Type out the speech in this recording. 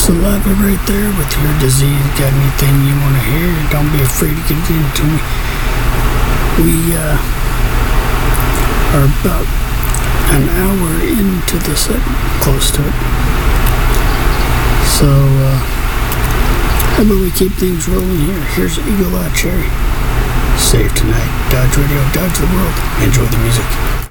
saliva right there with your disease. Got anything you want to hear? Don't be afraid to get it into me. We are about an hour into the segment, close to it. So, how about we keep things rolling here? Here's Eagle Eye Cherry. Save tonight. Dodge Radio, Dodge the world. Enjoy the music.